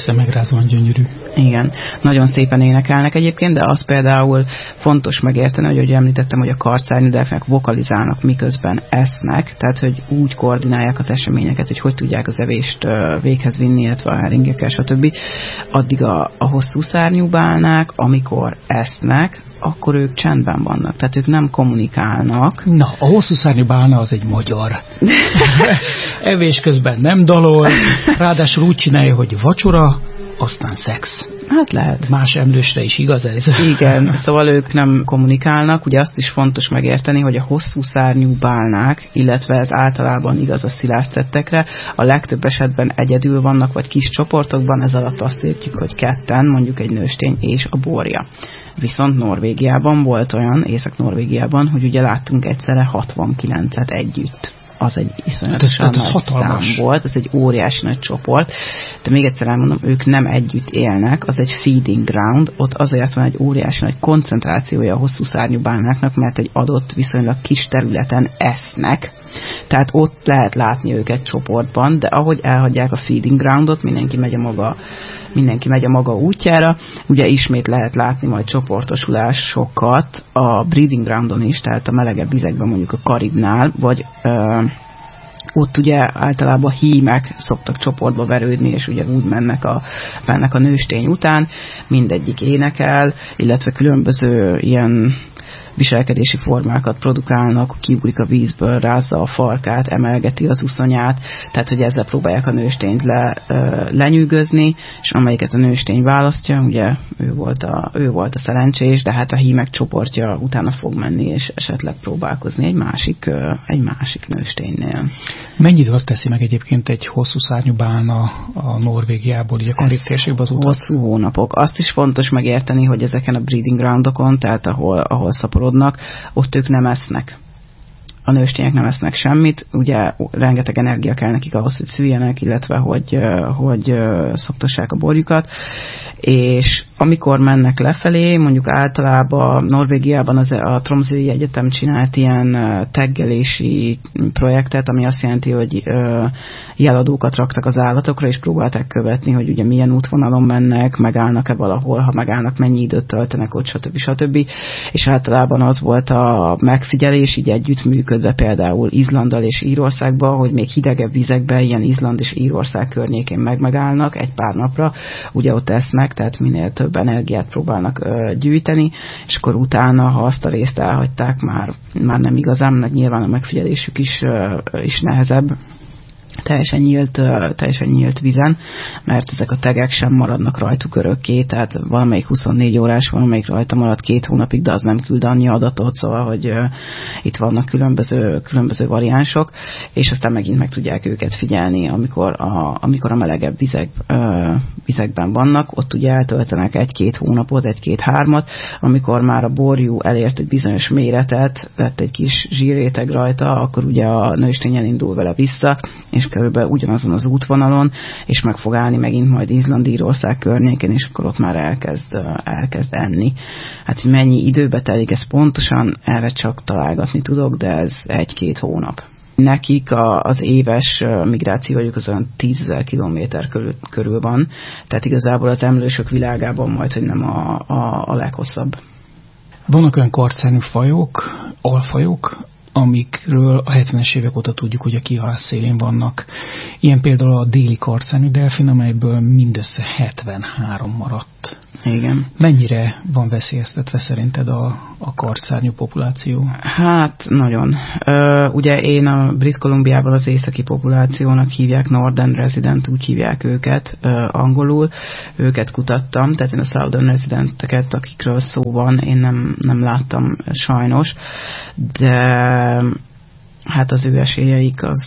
egészen megrázóan gyönyörű. Igen, nagyon szépen énekelnek egyébként, de az például fontos megérteni, hogy említettem, hogy a karcárnyú delfinek vokalizálnak, miközben esznek, tehát hogy úgy koordinálják az eseményeket, hogy tudják az evést véghez vinni, illetve a heringekkel, stb. Addig a hosszú szárnyú bálnák, amikor esznek, akkor ők csendben vannak, tehát ők nem kommunikálnak. Na, a hosszú szárnyú bálna az egy magyar. Evés közben nem dalol, ráadásul úgy csinálja, hogy vacsora, aztán szex. Hát lehet. Más emlősre is igaz ez. Igen, szóval ők nem kommunikálnak. Ugye azt is fontos megérteni, hogy a hosszú szárnyú bálnák, illetve ez általában igaz a szilásztettekre, a legtöbb esetben egyedül vannak, vagy kis csoportokban, ez alatt azt értjük, hogy ketten, mondjuk egy nőstény és a borja. Viszont Norvégiában volt olyan, Észak-Norvégiában, hogy ugye láttunk egyszerre 69-et együtt. Az egy iszonyatosan nagy szám volt, ez egy óriási nagy csoport, de még egyszer elmondom, ők nem együtt élnek, az egy feeding ground, ott azért van egy óriási nagy koncentrációja a hosszú szárnyú bálnáknak, mert egy adott viszonylag kis területen esznek, tehát ott lehet látni őket csoportban, de ahogy elhagyják a feeding groundot, mindenki megy a maga útjára, ugye ismét lehet látni majd csoportosulásokat a breeding groundon is, tehát a melegebb vizekben, mondjuk a Karibnál, vagy ott ugye általában hímek szoktak csoportba verődni, és ugye úgy mennek a nőstény után, mindegyik énekel, illetve különböző ilyen viselkedési formákat produkálnak, kiugrik a vízből, rázza a farkát, emelgeti az uszonyát, tehát hogy ezzel próbálják a nőstényt lenyűgözni, és amelyiket a nőstény választja, ugye ő volt a szerencsés, de hát a hímek csoportja utána fog menni, és esetleg próbálkozni egy másik nősténynél. Mennyit alatt teszi meg egyébként egy hosszú szárnyú bálna a Norvégiából, ugye a Karib térségben az utat? Hosszú hónapok. Azt is fontos megérteni, hogy ezeken a breeding groundokon, tehát ahol szaporodnak, ott ők nem esznek. A nőstények nem esznek semmit, ugye rengeteg energia kell nekik ahhoz, hogy szüljenek, illetve hogy szoptassák a borjukat, és amikor mennek lefelé, mondjuk általában Norvégiában a Tromsøi Egyetem csinált ilyen taggelési projektet, ami azt jelenti, hogy jeladókat raktak az állatokra, és próbálták követni, hogy ugye milyen útvonalon mennek, megállnak-e valahol, ha megállnak, mennyi időt töltenek ott, stb. És általában az volt a megfigyelés, így együttműködve például Izlanddal és Írországban, hogy még hidegebb vizekben, ilyen Izland és Írország környékén megállnak egy pár napra, ugye ott esznek, tehát minél több energiát próbálnak gyűjteni, és akkor utána, ha azt a részt elhagyták, már nem igazán, mert nyilván a megfigyelésük is nehezebb, teljesen nyílt vizen, mert ezek a tegek sem maradnak rajtuk örökké, tehát valamelyik 24 órás, valamelyik rajta marad 2 hónapig, de az nem küld annyi adatot, szóval, hogy itt vannak különböző variánsok, és aztán megint meg tudják őket figyelni, amikor a melegebb vizekben vannak, ott ugye eltöltenek 1-2 hónapot, 1-2-3-at, amikor már a borjú elért egy bizonyos méretet, lett egy kis zsírréteg rajta, akkor ugye a nőstény elindul vele vissza, és körülbelül ugyanazon az útvonalon, és meg fog állni megint majd Izland, Írország környékén, és akkor ott már elkezd enni. Hát, hogy mennyi időbe telik, ez pontosan erre csak találgatni tudok, de ez 1-2 hónap. Nekik az éves migrációjuk az olyan 10 000 kilométer körül van, tehát igazából az emlősök világában majdhogy nem a leghosszabb. Vannak olyan karcárnyú fajok, alfajok, amikről a 70-es évek óta tudjuk, hogy a kihalás szélén vannak. Ilyen például a déli karcárnyú delfin, amelyből mindössze 73 maradt. Igen. Mennyire van veszélyeztetve szerinted a karcárnyú populáció? Hát nagyon. Ugye én a Brit Kolumbiában az északi populációnak hívják, Northern Resident, úgy hívják őket angolul. Őket kutattam, tehát én a Southern Residenteket, akikről szó van, én nem láttam sajnos, de hát az ő esélyeik az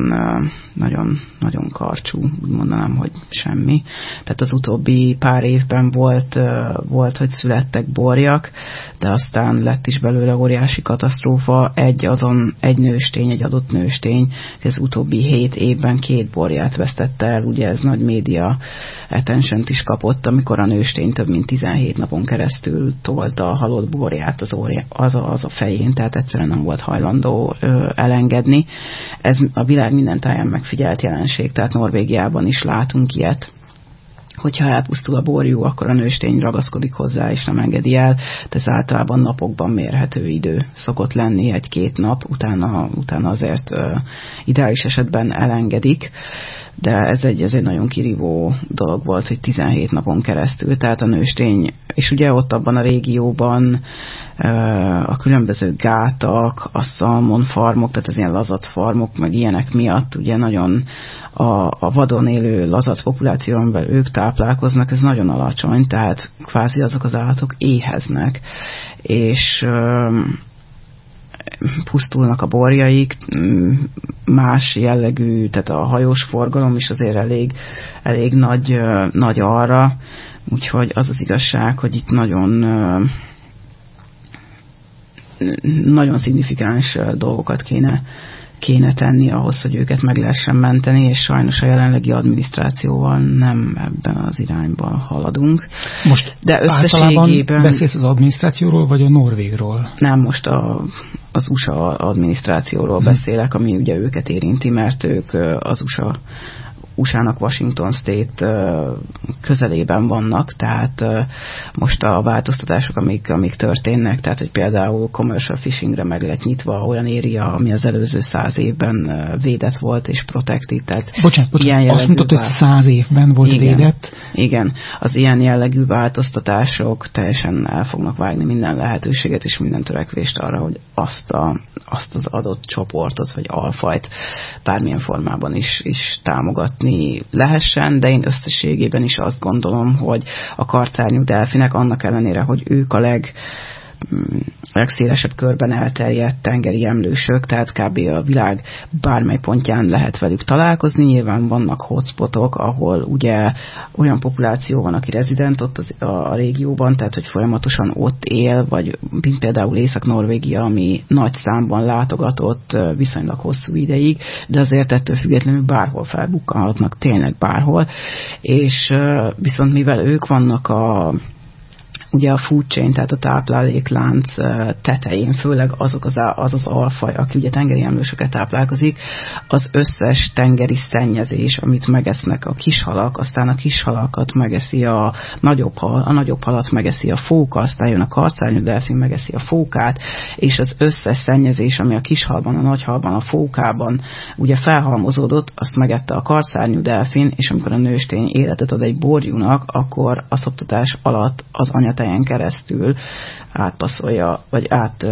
nagyon karcsú, úgy mondanám, hogy semmi. Tehát az utóbbi pár évben volt, hogy születtek borjak, de aztán lett is belőle óriási katasztrófa. Egy adott nőstény, az utóbbi 7 évben 2 borját vesztette el, ugye ez nagy média attention-t is kapott, amikor a nőstény több mint 17 napon keresztül tolta a halott borját az a fején, tehát egyszerűen nem volt hajlandó elengedni. Ez a világ minden táján megfigyelt jelenség, tehát Norvégiában is látunk ilyet. hogyha elpusztul a borjú, akkor a nőstény ragaszkodik hozzá, és nem engedi el. Tehát ez általában napokban mérhető idő szokott lenni, 1-2 nap, utána azért ideális esetben elengedik. De ez egy nagyon kirívó dolog volt, hogy 17 napon keresztül, tehát a nőstény, és ugye ott abban a régióban a különböző gátak, a szalmonfarmok, tehát az ilyen lazatfarmok, meg ilyenek miatt ugye nagyon a vadon élő lazac populáció, amivel ők táplálkoznak, ez nagyon alacsony, tehát kvázi azok az állatok éheznek, és pusztulnak a borjaik, más jellegű, tehát a hajós forgalom is azért elég nagy arra, úgyhogy az az igazság, hogy itt nagyon szignifikáns dolgokat kéne tenni ahhoz, hogy őket meg lehessen menteni, és sajnos a jelenlegi adminisztrációval nem ebben az irányban haladunk. Most de összességében beszélsz az adminisztrációról, vagy a norvégról? Nem, most az USA adminisztrációról beszélek, ami ugye őket érinti, mert ők az USA-nak Washington State közelében vannak, tehát most a változtatások, amik történnek, tehát hogy például commercial fishingre meg lett nyitva olyan area, ami az előző 100 évben védett volt és protected. Tehát bocsánat, azt mondtad, hogy 100 évben volt védett? Igen, az ilyen jellegű változtatások teljesen el fognak vágni minden lehetőséget és minden törekvést arra, hogy azt az adott csoportot vagy alfajt bármilyen formában is támogatni lehessen, de én összességében is azt gondolom, hogy a karcárnyú delfinek annak ellenére, hogy ők a legszélesebb körben elterjedt tengeri emlősök, tehát kb. A világ bármely pontján lehet velük találkozni. Nyilván vannak hotspotok, ahol ugye olyan populáció van, aki rezident ott a régióban, tehát hogy folyamatosan ott él, vagy mint például Észak-Norvégia, ami nagy számban látogatott viszonylag hosszú ideig, de azért ettől függetlenül bárhol felbukkanhatnak, tényleg bárhol. És viszont mivel ők vannak ugye a food chain, tehát a tápláléklánc tetején, főleg az az alfaj, aki ugye tengeri emlősöket táplálkozik, az összes tengeri szennyezés, amit megesznek a kishalak, aztán a kishalakat megeszi a nagyobb halat megeszi a fóka, aztán jön a karcárnyú delfin, megeszi a fókát, és az összes szennyezés, ami a kishalban, a nagyhalban, a fókában ugye felhalmozódott, azt megette a karcárnyú delfin, és amikor a nőstény életet ad egy borjúnak, akkor a szoptatás alatt az anyatejen keresztül átpasszolja, vagy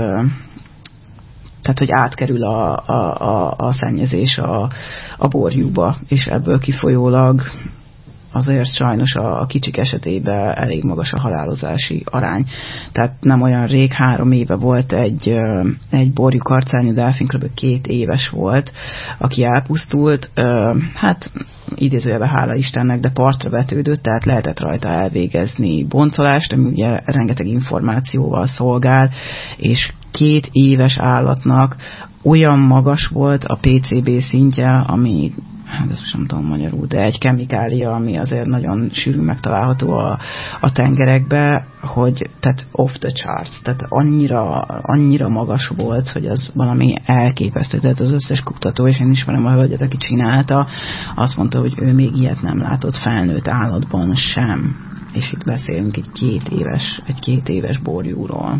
tehát, hogy átkerül a szennyezés a borjúba, és ebből kifolyólag azért sajnos a kicsik esetében elég magas a halálozási arány. Tehát nem olyan rég, 3 éve volt egy borjú karcárnyú delfin, kb. 2 éves volt, aki elpusztult, hát idézőjelben hála Istennek, de partra vetődött, tehát lehetett rajta elvégezni boncolást, ami ugye rengeteg információval szolgál, és 2 éves állatnak olyan magas volt a PCB szintje, ami, hát ezt most nem tudom magyarul, de egy kemikália, ami azért nagyon sűrűn megtalálható a tengerekbe, hogy tehát off the charts, tehát annyira magas volt, hogy az valami elképesztő. Tehát az összes kutató, és én ismerem a hölgyet, aki csinálta, azt mondta, hogy ő még ilyet nem látott felnőtt állatban sem. És itt beszélünk egy 2 éves borjúról.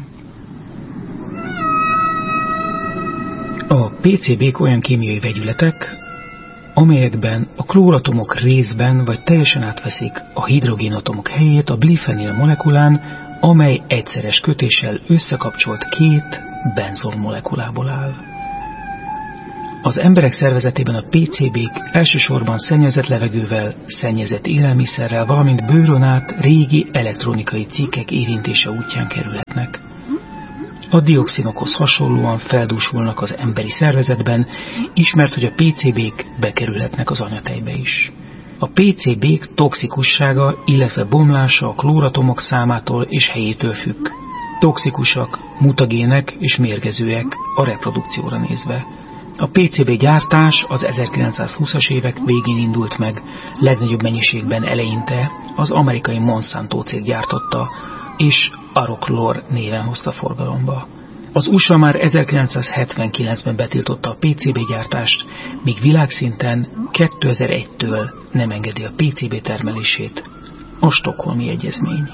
A PCB-k olyan kémiai vegyületek, amelyekben a klóratomok részben vagy teljesen átveszik a hidrogénatomok helyét a blifenyl molekulán, amely egyszeres kötéssel összekapcsolt 2 benzol molekulából áll. Az emberek szervezetében a PCB-k elsősorban szennyezett levegővel, szennyezett élelmiszerrel, valamint bőrön át régi elektronikai cikkek érintése útján kerülhetnek. A dioxinokhoz hasonlóan feldúsulnak az emberi szervezetben, ismert, hogy a PCB-k bekerülhetnek az anyatejbe is. A PCB-k toxikussága, illetve bomlása a klóratomok számától és helyétől függ. Toxikusak, mutagének és mérgezőek a reprodukcióra nézve. A PCB gyártás az 1920-as évek végén indult meg, legnagyobb mennyiségben eleinte az amerikai Monsanto cég gyártotta, és Arochlor néven hozta forgalomba. Az USA már 1979-ben betiltotta a PCB gyártást, míg világszinten 2001-től nem engedi a PCB termelését A Stockholmi Egyezmény.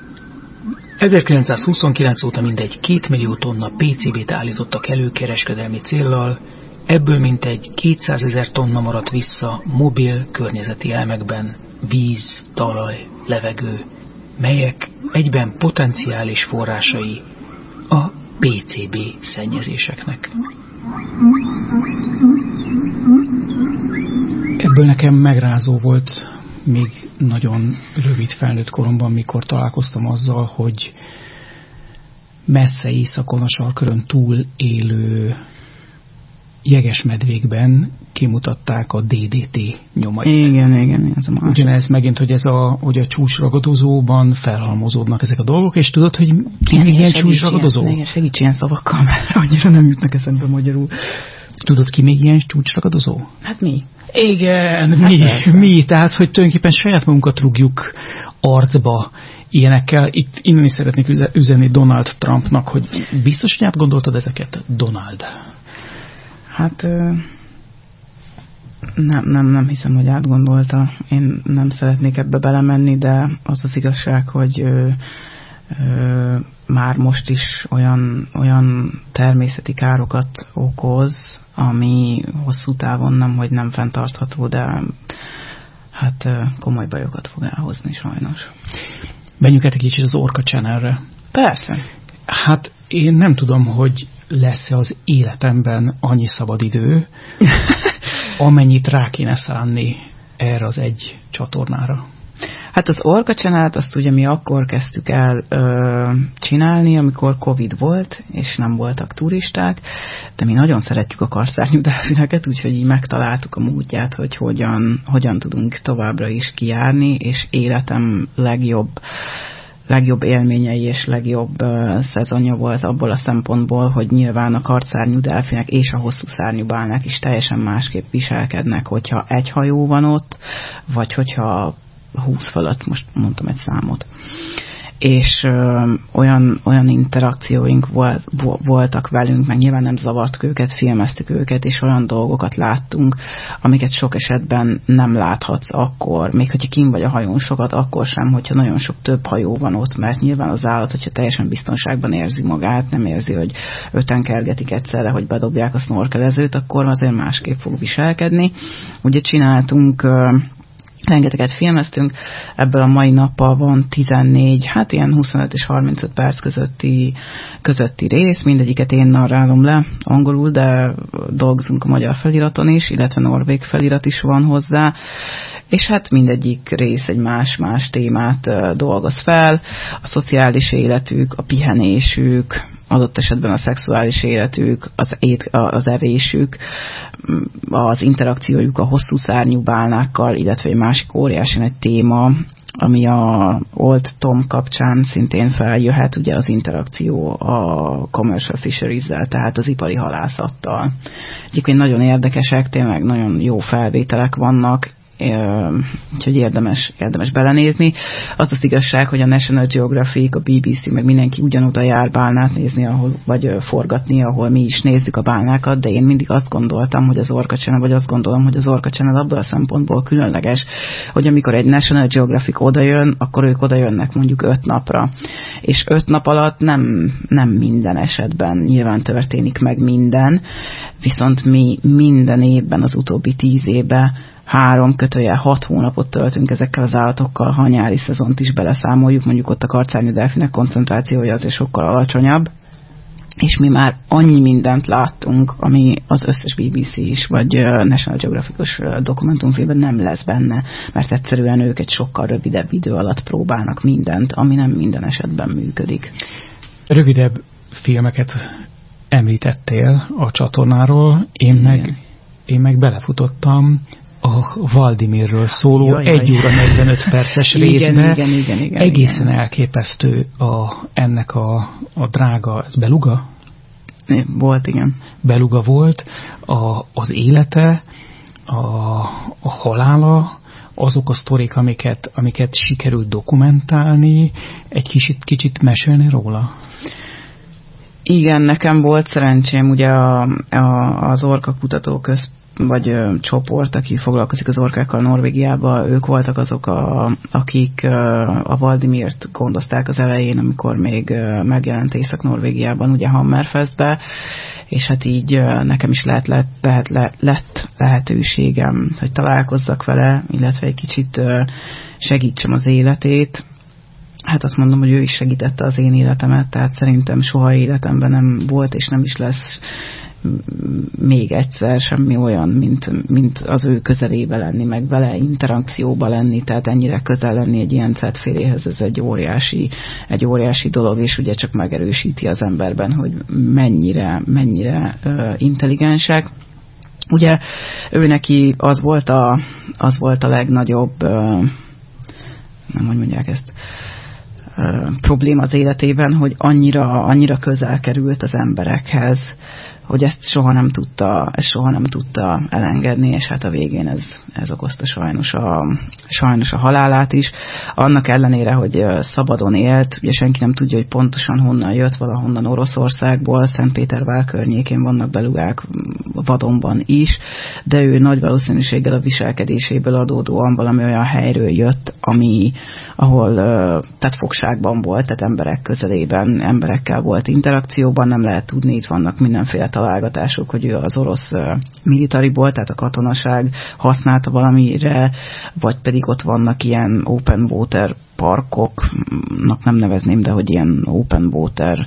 1929 óta mindegy 2 millió tonna PCB-t állítottak elő kereskedelmi céllal, ebből mintegy 200 000 tonna maradt vissza mobil környezeti elemekben, víz, talaj, levegő, melyek egyben potenciális forrásai a PCB szennyezéseknek. Ebből nekem megrázó volt még nagyon rövid felnőtt koromban, mikor találkoztam azzal, hogy messze északon a sarkörön túl élő jegesmedvékben kimutatták a DDT nyomait. Igen, ez a más. Ugyanez megint, hogy a csúcsragadozóban felhalmozódnak ezek a dolgok, és tudod, hogy milyen csúcsragadozó? Igen, segíts ilyen szavakkal, mert annyira nem jutnak eszembe magyarul. Tudod ki még ilyen csúcsragadozó? Hát mi? Igen, mi? Tehát, hogy tulajdonképpen saját magunkat rúgjuk arcba ilyenekkel. Itt innen is szeretnék üzenni Donald Trumpnak, hogy biztos, hogy átgondoltad ezeket, Donald? Hát nem hiszem, hogy átgondolta. Én nem szeretnék ebbe belemenni, de az az igazság, hogy már most is olyan természeti károkat okoz, ami hosszú távon nem fenntartható, de hát komoly bajokat fog elhozni sajnos. Menjünk egy kicsit az Orca Channelre. Persze. Hát én nem tudom, hogy lesz-e az életemben annyi szabadidő, amennyit rá kéne szánni erre az egy csatornára. Hát az Orca Channelt azt ugye mi akkor kezdtük el csinálni, amikor Covid volt, és nem voltak turisták, de mi nagyon szeretjük a karszárnyú delfineket, úgyhogy így megtaláltuk a módját, hogy hogyan tudunk továbbra is kijárni, és életem legjobb élményei és legjobb szezonja volt abból a szempontból, hogy nyilván a kartszárnyú delfinek és a hosszú szárnyú bálnák is teljesen másképp viselkednek, hogyha egy hajó van ott, vagy hogyha 20 fölött, most mondtam egy számot. És olyan interakcióink voltak velünk, meg nyilván nem zavartuk őket, filmeztük őket, és olyan dolgokat láttunk, amiket sok esetben nem láthatsz akkor, még hogyha kint vagy a hajón sokat, akkor sem, hogyha nagyon sok több hajó van ott, mert nyilván az állat, hogyha teljesen biztonságban érzi magát, nem érzi, hogy 5-en kergetik egyszerre, hogy bedobják a snorkelezőt, akkor azért másképp fog viselkedni. Ugye csináltunk rengeteget filmeztünk, ebből a mai nappal van 14, hát ilyen 25 és 35 perc közötti rész, mindegyiket én narrálom le angolul, de dolgozunk a magyar feliraton is, illetve norvég felirat is van hozzá, és hát mindegyik rész egy más témát dolgoz fel, a szociális életük, a pihenésük, adott esetben a szexuális életük, az evésük, az interakciójuk a hosszú szárnyú bálnákkal, illetve egy másik óriási nagy téma, ami a Old Tom kapcsán szintén feljöhet, ugye az interakció a commercial fisheries-zel, tehát az ipari halászattal. Egyébként nagyon érdekesek, tényleg nagyon jó felvételek vannak, úgyhogy érdemes belenézni. Az igazság, hogy a National Geographic, a BBC, meg mindenki ugyanoda jár bálnát nézni, vagy forgatni, ahol mi is nézzük a bálnákat, de én mindig azt gondoltam, hogy az Orca Channel, vagy azt gondolom, hogy az Orca Channel abban a szempontból különleges, hogy amikor egy National Geographic odajön, akkor ők odajönnek mondjuk 5 napra. És 5 nap alatt nem minden esetben nyilván történik meg minden, viszont mi minden évben az utóbbi 10 évben 3-6 hónapot töltünk ezekkel az állatokkal, ha a nyári szezont is beleszámoljuk, mondjuk ott a kartszárnyú delfinek koncentrációja azért sokkal alacsonyabb, és mi már annyi mindent láttunk, ami az összes BBC is, vagy National Geographic-os dokumentumfilmben nem lesz benne, mert egyszerűen ők egy sokkal rövidebb idő alatt próbálnak mindent, ami nem minden esetben működik. Rövidebb filmeket említettél a csatornáról, én meg belefutottam a Valdimirről szóló 1 óra 45 perces részbe. Igen, egészen elképesztő ennek a drága, ez beluga? Volt, igen. Beluga volt, az élete, a halála, azok a sztorik, amiket sikerült dokumentálni, egy kicsit mesélni róla? Igen, nekem volt szerencsém, ugye az Orca Kutatóközpont csoport, aki foglalkozik az orkákkal Norvégiában, ők voltak azok, akik a Valdimirt gondozták az elején, amikor még megjelent Észak-Norvégiában, ugye Hammerfestbe, és hát így nekem is lett lehetőségem, hogy találkozzak vele, illetve egy kicsit segítsem az életét. Hát azt mondom, hogy ő is segítette az én életemet, tehát szerintem soha életemben nem volt, és nem is lesz még egyszer semmi olyan, mint az ő közelébe lenni, meg vele interakcióba lenni, tehát ennyire közel lenni egy ilyen cetféléhez, ez egy óriási dolog, és ugye csak megerősíti az emberben, hogy mennyire intelligensek. Ugye ő neki az volt a legnagyobb, nem hogy mondják ezt, probléma az életében, hogy annyira közel került az emberekhez, hogy ezt soha nem tudta elengedni, és hát a végén ez okozta sajnos a halálát is. Annak ellenére, hogy szabadon élt, ugye senki nem tudja, hogy pontosan honnan jött, valahonnan Oroszországból, Szentpétervár környékén vannak belugák, Vadonban is, de ő nagy valószínűséggel a viselkedéséből adódóan valami olyan helyről jött, ahol tehát fogságban volt, tehát emberek közelében, emberekkel volt interakcióban, nem lehet tudni, itt vannak mindenféle találgatások, hogy ő az orosz militariból, tehát a katonaság használta valamire, vagy pedig ott vannak ilyen open water parkoknak nem nevezném, de hogy ilyen open water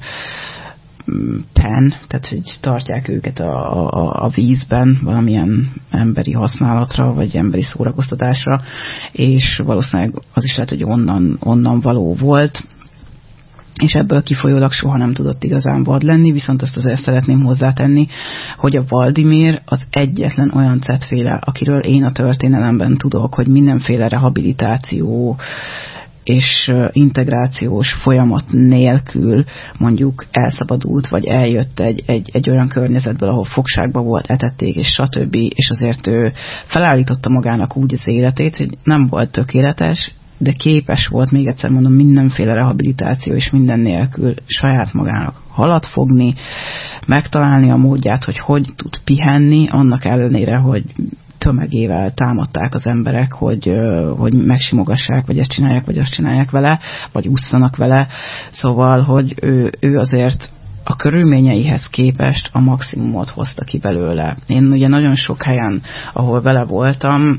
pen, tehát hogy tartják őket a vízben valamilyen emberi használatra, vagy emberi szórakoztatásra, és valószínűleg az is lehet, hogy onnan való volt, és ebből kifolyólag soha nem tudott igazán vad lenni, viszont azt azért szeretném hozzátenni, hogy a Valdimir az egyetlen olyan cetféle, akiről én a történelemben tudok, hogy mindenféle rehabilitáció és integrációs folyamat nélkül mondjuk elszabadult, vagy eljött egy olyan környezetből, ahol fogságban volt, etették, és stb. És azért ő felállította magának úgy az életét, hogy nem volt tökéletes, de képes volt, még egyszer mondom, mindenféle rehabilitáció és minden nélkül saját magának halat fogni, megtalálni a módját, hogy tud pihenni, annak ellenére, hogy tömegével támadták az emberek, hogy megsimogassák, vagy ezt csinálják, vagy azt csinálják vele, vagy ússzanak vele. Szóval, hogy ő azért a körülményeihez képest a maximumot hozta ki belőle. Én ugye nagyon sok helyen, ahol vele voltam,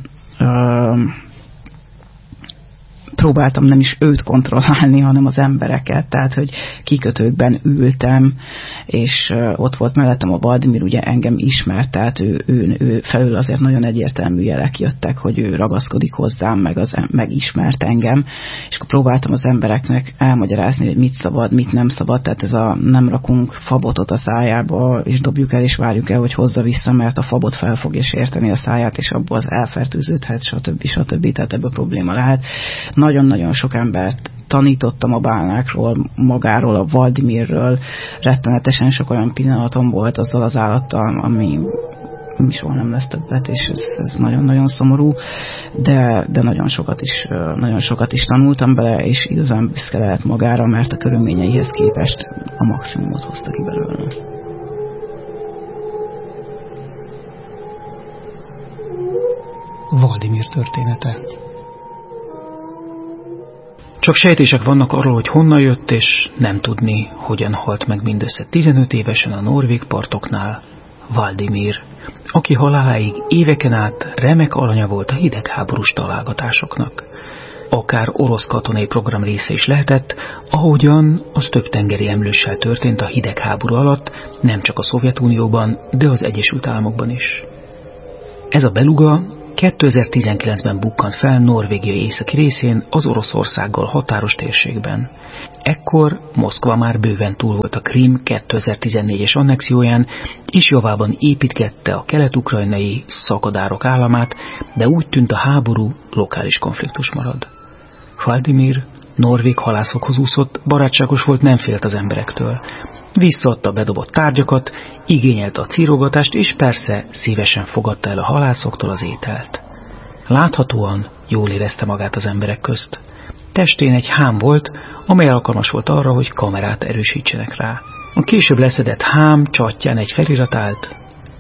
próbáltam nem is őt kontrollálni, hanem az embereket, tehát, hogy kikötőkben ültem, és ott volt mellettem a Valdimir, ugye engem ismert, tehát ő felül azért nagyon egyértelmű jelek jöttek, hogy ő ragaszkodik hozzám, meg ismert engem, és akkor próbáltam az embereknek elmagyarázni, hogy mit szabad, mit nem szabad, tehát ez a nem rakunk fabotot a szájába, és dobjuk el, és várjuk el, hogy hozza vissza, mert a fabot fel fogja sérteni a száját, és abból az elfertőződhet, stb. Tehát ebből probléma lehet. Nagyon-nagyon sok embert tanítottam a bálnákról, magáról, a Valdimirről, rettenetesen sok olyan pillanatom volt azzal az állattal, ami soha nem lesz többet, és ez nagyon-nagyon szomorú, de nagyon sokat is tanultam bele, és igazán büszke lehet magára, mert a körülményeihez képest a maximumot hozta ki belőle. Valdimir története. Csak sejtések vannak arról, hogy honnan jött, és nem tudni, hogyan halt meg mindössze 15 évesen a norvég partoknál Valdimir, aki haláláig éveken át remek alanya volt a hidegháborús találgatásoknak. Akár orosz katonai program része is lehetett, ahogyan az több tengeri emlőssel történt a hidegháború alatt, nem csak a Szovjetunióban, de az Egyesült Államokban is. Ez a beluga 2019-ben bukkant fel Norvégia északi részén, az Oroszországgal határos térségben. Ekkor Moszkva már bőven túl volt a Krím 2014-es annexióján, és javában építgette a kelet-ukrajnai szakadárok államát, de úgy tűnt a háború lokális konfliktus marad. Valdimir norvég halászokhoz úszott, barátságos volt, nem félt az emberektől. Visszaadta a bedobott tárgyakat, igényelte a círogatást, és persze szívesen fogadta el a halászoktól az ételt. Láthatóan jól érezte magát az emberek közt. Testén egy hám volt, amely alkalmas volt arra, hogy kamerát erősítsenek rá. A később leszedett hám csatján egy felirat állt: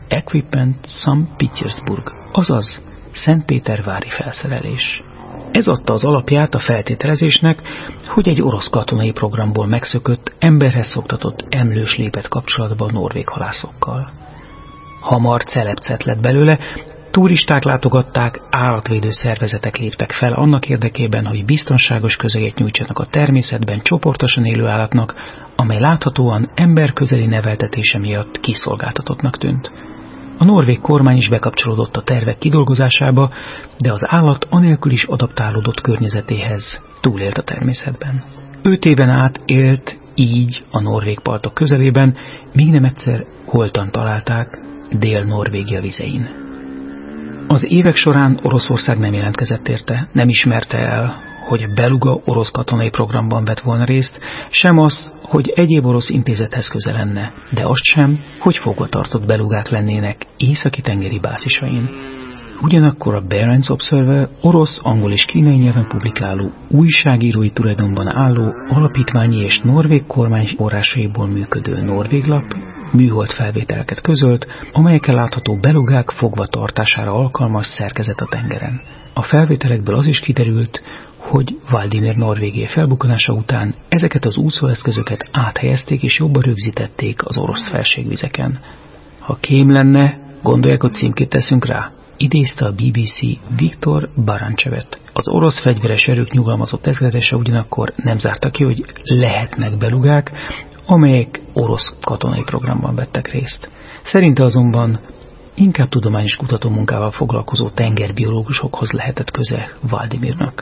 Equipment St. Petersburg, azaz Szentpétervári felszerelés. Ez adta az alapját a feltételezésnek, hogy egy orosz katonai programból megszökött, emberhez szoktatott emlős lépett kapcsolatba a norvég halászokkal. Hamar celebcet lett belőle, turisták látogatták, állatvédő szervezetek léptek fel annak érdekében, hogy biztonságos közeget nyújtsanak a természetben csoportosan élő állatnak, amely láthatóan emberközeli neveltetése miatt kiszolgáltatottnak tűnt. A norvég kormány is bekapcsolódott a tervek kidolgozásába, de az állat anélkül is adaptálódott környezetéhez, túlélt a természetben. 5 éven át élt így a norvég partok közelében, míg nem egyszer holtan találták Dél-Norvégia vizein. Az évek során Oroszország nem jelentkezett érte, nem ismerte el, hogy a beluga orosz katonai programban vett volna részt, sem azt, hogy egyéb orosz intézethez köze lenne, de azt sem, hogy fogva tartott belugák lennének északi tengeri bázisain. Ugyanakkor a Barents Observer orosz, angol és kínai nyelven publikáló, újságírói tulajdonban álló, alapítványi és norvég kormány forrásaiból működő norvéglap műhold felvételeket közölt, amelyekkel látható belugák fogva tartására alkalmas szerkezet a tengeren. A felvételekből az is kiderült, hogy Valdimir norvégé felbukkanása után ezeket az úszóeszközöket áthelyezték és jobban rögzítették az orosz felségvizeken. Ha kém lenne, gondolják, hogy címkét teszünk rá? Idézte a BBC Viktor Barancsevet. Az orosz fegyveres erők nyugalmazott ezredese ugyanakkor nem zárta ki, hogy lehetnek belugák, amelyek orosz katonai programban vettek részt. Szerinte azonban inkább tudományos kutatómunkával foglalkozó tengerbiológusokhoz lehetett köze Valdimirnak.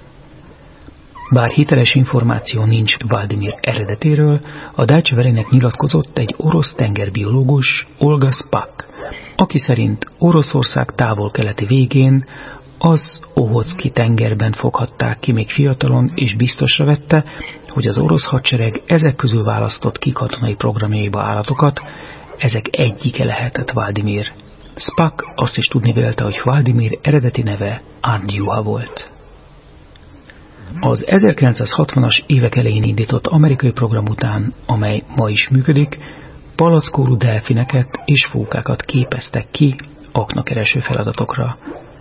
Bár hiteles információ nincs Valdimir eredetéről, a Deutsche Wellének nyilatkozott egy orosz tengerbiológus, Olga Spak, aki szerint Oroszország távol-keleti végén az Ohotszki tengerben foghatták ki még fiatalon, és biztosra vette, hogy az orosz hadsereg ezek közül választott ki katonai programjaiba állatokat, ezek egyike lehetett Valdimir. Spak azt is tudni vélte, hogy Valdimir eredeti neve Andjuha volt. Az 1960-as évek elején indított amerikai program után, amely ma is működik, palackórú delfineket és fókákat képeztek ki aknakereső feladatokra.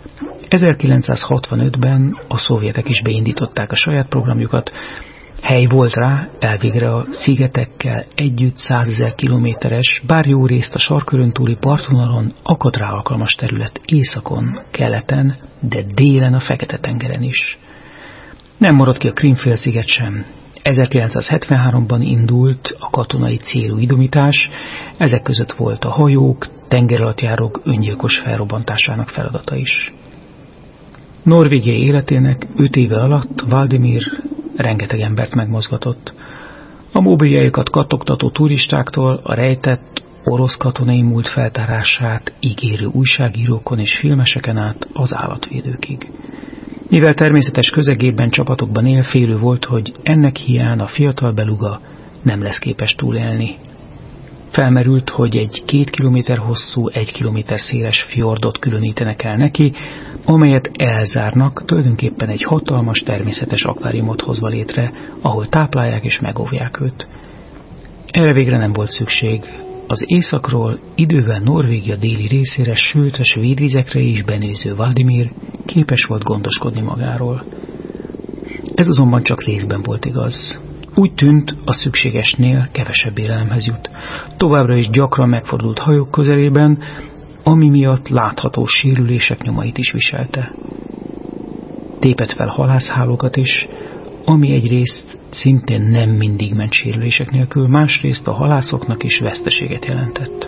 1965-ben a szovjetek is beindították a saját programjukat, hely volt rá, elvégre a szigetekkel együtt 100 000 kilométeres, bár jó részt a sarkkörön túli partvonalon akadt rá alkalmas terület északon, keleten, de délen a Fekete-tengeren is. Nem maradt ki a Krím-félsziget sem. 1973-ban indult a katonai célú idomítás, ezek között volt a hajók, tengeralattjárók öngyilkos felrobbantásának feladata is. Norvégia életének 5 éve alatt Valdimir rengeteg embert megmozgatott. A mobiljájukat kattogtató turistáktól a rejtett orosz katonai múlt feltárását ígérő újságírókon és filmeseken át az állatvédőkig. Mivel természetes közegében csapatokban él, félő volt, hogy ennek hiány a fiatal beluga nem lesz képes túlélni. Felmerült, hogy egy 2 kilométer hosszú, 1 kilométer széles fjordot különítenek el neki, amelyet elzárnak, tulajdonképpen egy hatalmas természetes akváriumot hozva létre, ahol táplálják és megóvják őt. Erre végre nem volt szükség. Az északról idővel Norvégia déli részére, sőt a svéd vizekre is benőző Valdimir képes volt gondoskodni magáról. Ez azonban csak részben volt igaz. Úgy tűnt, a szükségesnél kevesebb élelemhez jut. Továbbra is gyakran megfordult hajók közelében, ami miatt látható sérülések nyomait is viselte. Tépett fel halászhálókat is, ami egyrészt szintén nem mindig ment sérülések nélkül, másrészt a halászoknak is veszteséget jelentett.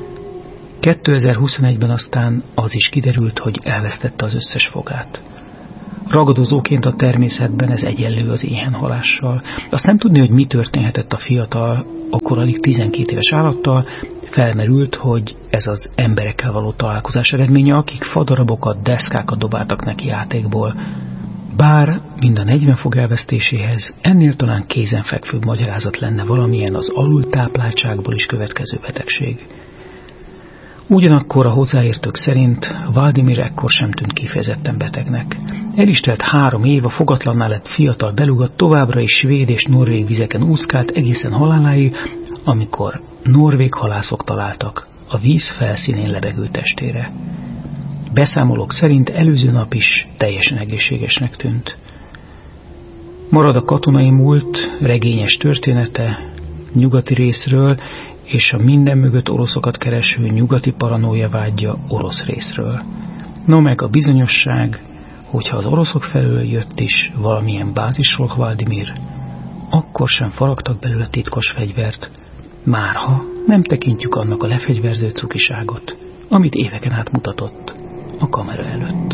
2021-ben aztán az is kiderült, hogy elvesztette az összes fogát. Ragadozóként a természetben ez egyenlő az éhenhalással. Azt nem tudni, hogy mi történhetett a fiatal, akkor alig 12 éves állattal, felmerült, hogy ez az emberekkel való találkozás eredménye, akik fadarabokat, deszkákat dobáltak neki játékból. Bár mind a 40 fog elvesztéséhez ennél talán kézenfekvőbb magyarázat lenne valamilyen az alultápláltságból is következő betegség. Ugyanakkor a hozzáértők szerint Valdimir ekkor sem tűnt kifejezetten betegnek. El is telt 3 év, a fogatlanná lett fiatal beluga továbbra is svéd és norvég vizeken úszkált egészen haláláig, amikor norvég halászok találtak a víz felszínén lebegő testére. Beszámolók szerint előző nap is teljesen egészségesnek tűnt. Marad a katonai múlt regényes története nyugati részről, és a minden mögött oroszokat kereső nyugati paranoia vágya orosz részről. No meg a bizonyosság, hogyha az oroszok felől jött is valamilyen bázisról Hvaldimir, akkor sem faragtak belőle titkos fegyvert, márha nem tekintjük annak a lefegyverző cukiságot, amit éveken át mutatott a kamera előtt.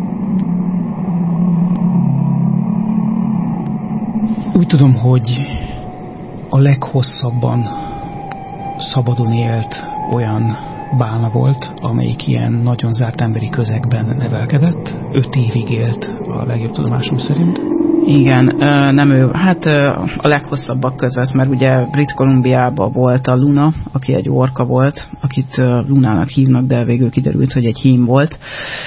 Úgy tudom, hogy a leghosszabban szabadon élt olyan bálna volt, amelyik ilyen nagyon zárt emberi közegben nevelkedett. 5 évig élt a legjobb tudomásom szerint. Igen, nem ő, hát a leghosszabbak között, mert ugye Brit Columbiában volt a Luna, aki egy orka volt, akit Lunának hívnak, de végül kiderült, hogy egy hím volt.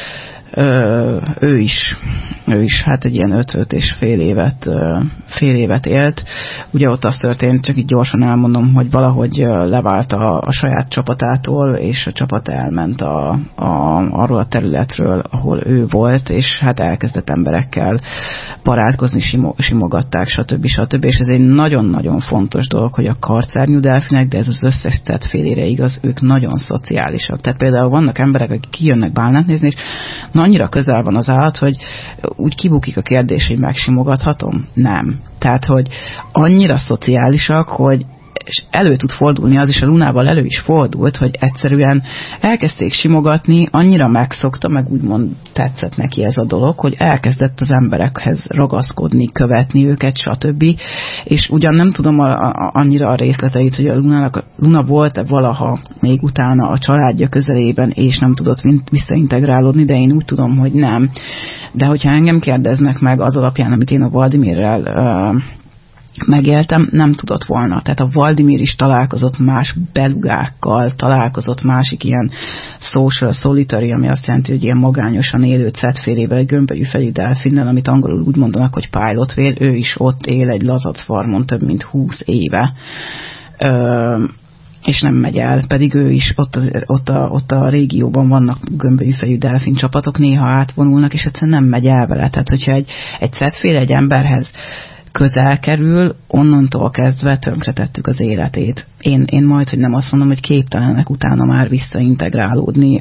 Ő is hát egy ilyen 5 és fél évet élt. Ugye ott az történt, csak így gyorsan elmondom, hogy valahogy levált a saját csapatától, és a csapat elment arról a területről, ahol ő volt, és hát elkezdett emberekkel barátkozni, simogatták, stb. És ez egy nagyon-nagyon fontos dolog, hogy a karcernyú delfinek, de ez az összes tettfélére igaz, ők nagyon szociálisak. Tehát például vannak emberek, akik kijönnek bálnát nézni, és annyira közel van az állat, hogy úgy kibukik a kérdés, hogy megsimogathatom? Nem. Tehát, hogy annyira szociálisak, hogy és elő tud fordulni, az is a Lunával elő is fordult, hogy egyszerűen elkezdték simogatni, annyira megszokta, meg úgymond tetszett neki ez a dolog, hogy elkezdett az emberekhez ragaszkodni, követni őket, stb. És ugyan nem tudom annyira a részleteit, hogy a Luna volt-e valaha még utána a családja közelében, és nem tudott visszaintegrálódni, de én úgy tudom, hogy nem. De hogyha engem kérdeznek meg az alapján, amit én a Valdimirrel megéltem, nem tudott volna. Tehát a Valdimir is találkozott más belugákkal, találkozott másik ilyen social solitary, ami azt jelenti, hogy ilyen magányosan élő cetfélével, gömbölyű fejű delfinnel, amit angolul úgy mondanak, hogy pilot whale, ő is ott él egy lazac farmon több mint 20 éve. És nem megy el, pedig ő is ott a régióban vannak gömbölyű fejű delfin csapatok, néha átvonulnak, és egyszerűen nem megy el vele. Tehát, hogyha egy cetféle egy emberhez közel kerül, onnantól kezdve tönkretettük az életét. Én majd, hogy nem azt mondom, hogy képtelenek utána már visszaintegrálódni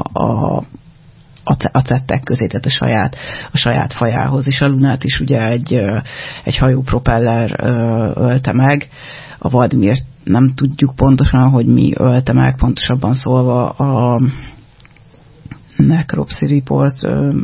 a cettek közé, tehát a saját fajához. És a Lunát is ugye egy hajópropeller ölte meg. A Valdimirt nem tudjuk pontosan, hogy mi ölte meg, pontosabban szólva a Necropsy Report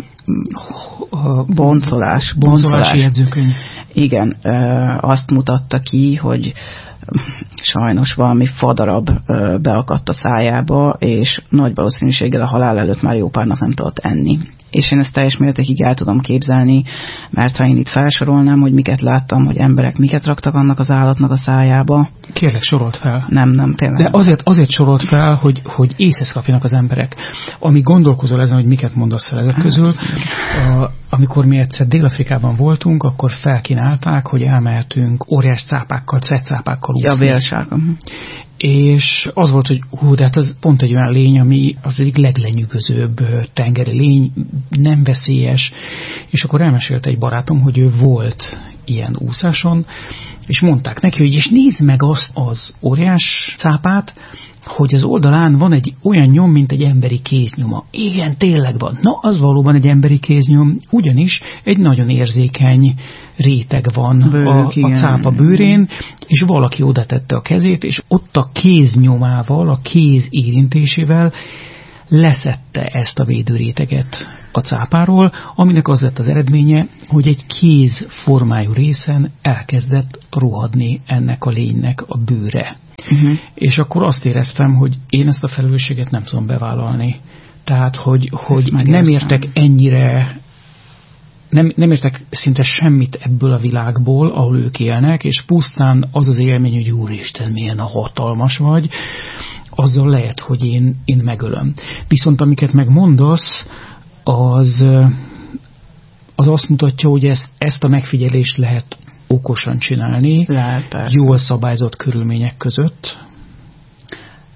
boncolási jegyzőkönyv. Igen, azt mutatta ki, hogy sajnos valami fadarab beakadt a szájába, és nagy valószínűséggel a halál előtt már jó pár nap nem tudott enni. És én ezt teljes mértékig el tudom képzelni, mert ha én itt felsorolnám, hogy miket láttam, hogy emberek miket raktak annak az állatnak a szájába. Kérlek, sorolt fel. Nem, tényleg. De azért sorolt fel, hogy észhez kapjanak az emberek. Amíg gondolkozol ezen, hogy miket mondasz el ezek közül, amikor mi egyszer Dél-Afrikában voltunk, akkor felkínálták, hogy elmehetünk óriás cápákkal, cetcápákkal úszni. Ja, vélsárga. És az volt, hogy de hát az pont egy olyan lény, ami az egyik leglenyűgözőbb tengeri lény, nem veszélyes, és akkor elmesélte egy barátom, hogy ő volt ilyen úszáson, és mondták neki, hogy és nézd meg azt az óriás cápát, hogy az oldalán van egy olyan nyom, mint egy emberi kéznyoma. Igen, tényleg van. Na, az valóban egy emberi kéznyom, ugyanis egy nagyon érzékeny réteg van a cápa bőrén, és valaki oda tette a kezét, és ott a kéznyomával, a kéz érintésével leszedte ezt a védőréteget a cápáról, aminek az lett az eredménye, hogy egy kéz formájú részen elkezdett rohadni ennek a lénynek a bőre. És akkor azt éreztem, hogy én ezt a felelősséget nem tudom bevállalni. Tehát, hogy nem értek ennyire, nem értek szinte semmit ebből a világból, ahol ők élnek, és pusztán az az élmény, hogy úristen, milyen a hatalmas vagy, azzal lehet, hogy én megölöm. Viszont amiket megmondasz, az azt mutatja, hogy ezt a megfigyelést lehet okosan csinálni, jól szabályzott körülmények között.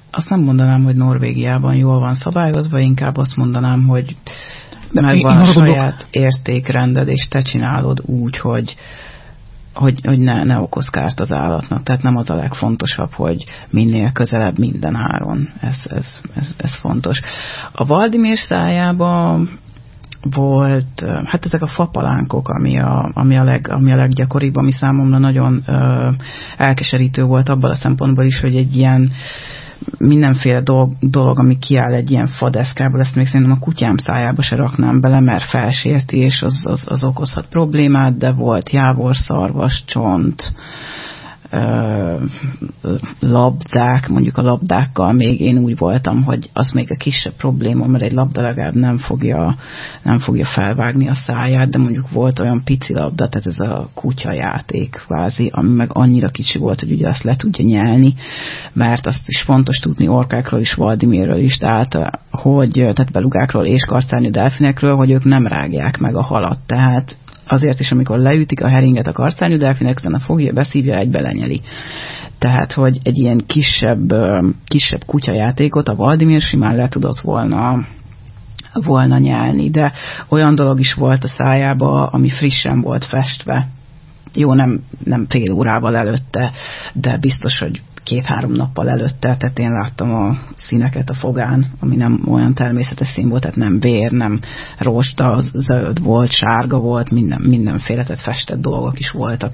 azt nem mondanám, hogy Norvégiában jól van szabályozva, inkább azt mondanám, hogy megvan a saját értékrended, és te csinálod úgy, hogy ne okoz kárt az állatnak. Tehát nem az a legfontosabb, hogy minél közelebb minden áron. Ez fontos. A Valdimir szájában volt, hát ezek a fapalánkok, ami a leggyakoribb, ami számomra nagyon elkeserítő volt abban a szempontból is, hogy egy ilyen mindenféle dolog, ami kiáll egy ilyen fadeszkából, ezt még szerintem a kutyám szájába se raknám bele, mert felsérti, és az okozhat problémát, de volt jávor, szarvas, csont, labdák, mondjuk a labdákkal még én úgy voltam, hogy az még a kisebb probléma, mert egy labda legalább nem fogja felvágni a száját, de mondjuk volt olyan pici labda, tehát ez a kutyajáték kvázi, ami meg annyira kicsi volt, hogy ugye azt le tudja nyelni, mert azt is fontos tudni orkákról is, Valdimirről is, tehát belugákról és karcárnyú delfinekről, hogy ők nem rágják meg a halat, tehát azért is, amikor leütik a heringet a karcárnyú delfinek, utána fogja, beszívja, egybe lenyeli. Tehát, hogy egy ilyen kisebb kutyajátékot a Valdimir simán le tudott volna nyelni, de olyan dolog is volt a szájába, ami frissen volt festve. Jó, nem fél órával előtte, de biztos, hogy 2-3 nappal előtte, tehát én láttam a színeket a fogán, ami nem olyan természetes szín volt, tehát nem vér, nem rosta, zöld volt, sárga volt, mindenféle, tehát festett dolgok is voltak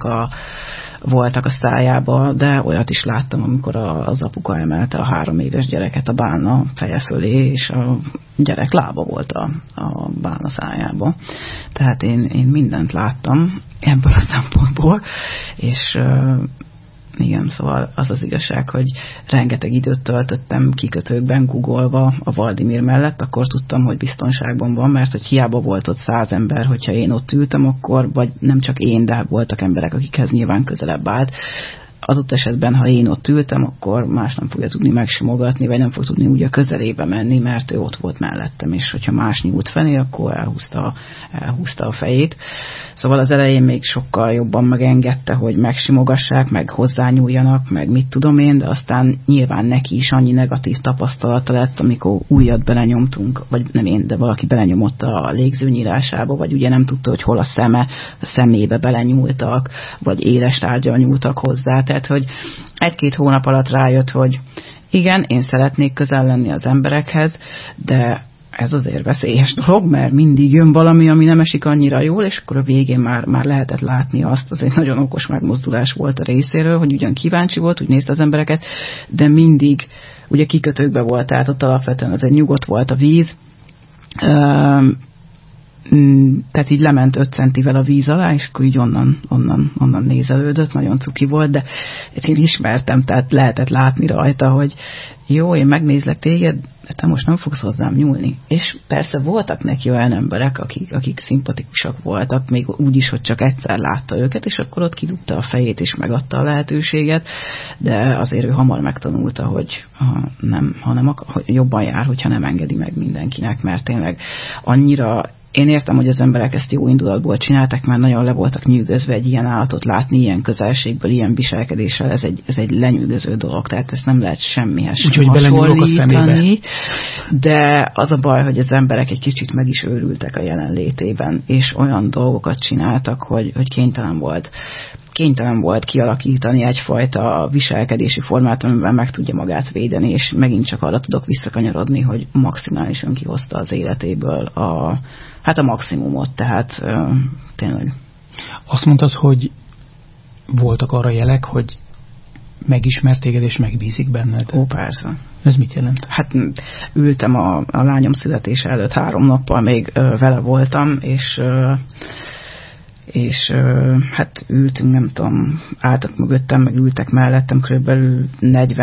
a szájába, de olyat is láttam, amikor az apuka emelte a 3 éves gyereket a bálna feje fölé, és a gyerek lába volt a bálna szájába. Tehát én mindent láttam ebből a szempontból, és igen, szóval az az igazság, hogy rengeteg időt töltöttem kikötőkben googolva a Valdimir mellett, akkor tudtam, hogy biztonságban van, mert hogy hiába volt ott 100 ember, hogyha én ott ültem, akkor, vagy nem csak én, de voltak emberek, akikhez nyilván közelebb állt. Adott esetben, ha én ott ültem, akkor más nem fogja tudni megsimogatni, vagy nem fog tudni úgy a közelébe menni, mert ő ott volt mellettem, és hogyha más nyújt felé, akkor elhúzta a fejét. Szóval az elején még sokkal jobban megengedte, hogy megsimogassák, meg hozzányúljanak, meg mit tudom én, de aztán nyilván neki is annyi negatív tapasztalata lett, amikor újat belenyomtunk, vagy nem én, de valaki belenyomott a légző nyílásába, vagy ugye nem tudta, hogy hol a szemébe belenyúltak, vagy éles tárgyal nyúltak hozzá. Tehát, hogy 1-2 hónap alatt rájött, hogy igen, én szeretnék közel lenni az emberekhez, de ez azért veszélyes dolog, mert mindig jön valami, ami nem esik annyira jól, és akkor a végén már lehetett látni azt, az egy nagyon okos megmozdulás volt a részéről, hogy ugyan kíváncsi volt, úgy nézte az embereket, de mindig ugye kikötőkbe volt, tehát ott alapvetően azért nyugodt volt a víz, tehát így lement 5 centivel a víz alá, és akkor így onnan nézelődött, nagyon cuki volt, de én ismertem, tehát lehetett látni rajta, hogy jó, én megnézlek téged, de te most nem fogsz hozzám nyúlni. És persze voltak neki olyan emberek, akik szimpatikusak voltak, még úgy is, hogy csak egyszer látta őket, és akkor ott kidugta a fejét, és megadta a lehetőséget, de azért ő hamar megtanulta, hogy hogy jobban jár, hogyha nem engedi meg mindenkinek, mert tényleg annyira. Én értem, hogy az emberek ezt jó indulatból csinálták, mert nagyon le voltak nyűgözve egy ilyen állatot látni, ilyen közelségből, ilyen viselkedéssel, ez egy lenyűgöző dolog, tehát ezt nem lehet semmihez sem hasonlítani. De az a baj, hogy az emberek egy kicsit meg is őrültek a jelenlétében, és olyan dolgokat csináltak, hogy kénytelen volt kialakítani egyfajta viselkedési formát, amiben meg tudja magát védeni, és megint csak arra tudok visszakanyarodni, hogy maximálisan kihozta az életéből a maximumot, tehát tényleg. Azt mondtad, hogy voltak arra jelek, hogy megismert téged és megbízik benned? Ó, persze. Ez mit jelent? Hát ültem a lányom születése előtt 3 nappal, még vele voltam, és hát ültünk, nem tudom, álltak mögöttem, meg ültek mellettem, körülbelül